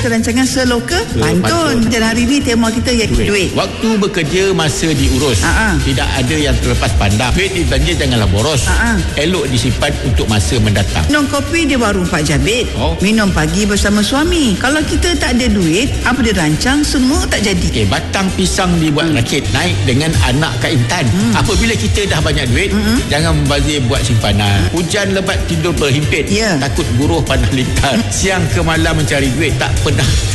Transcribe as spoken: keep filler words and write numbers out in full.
rancangan seloka pantun. Dan hari ni tema kita iaitu duit. duit. Waktu bekerja masa diurus. Ha-ha. Tidak ada yang terlepas pandang. Duit dibelanja janganlah boros. Ha-ha. Elok disimpan untuk masa mendatang. Minum kopi di warung Pak Jabit. Oh. Minum pagi bersama suami. Kalau kita tak ada duit, apa dirancang semua tak jadi. Okay, batang pisang dibuat hmm. rakit, naik dengan anak Kak Intan. Hmm. Apabila kita dah banyak duit, hmm. jangan membazir buat simpanan. Hujan lebat tidur berhimpit. Yeah. Takut buruh panah lintar. Siang ke malam mencari duit, tak pernah